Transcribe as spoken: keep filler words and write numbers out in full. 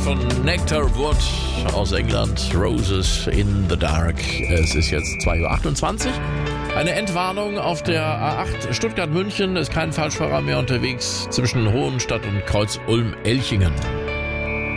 von Nectarwood aus England. Roses in the Dark. Es ist jetzt zwei Uhr achtundzwanzig. Eine Endwarnung auf der A acht Stuttgart-München. Ist kein Falschfahrer mehr unterwegs zwischen Hohenstadt und Kreuz-Ulm-Elchingen.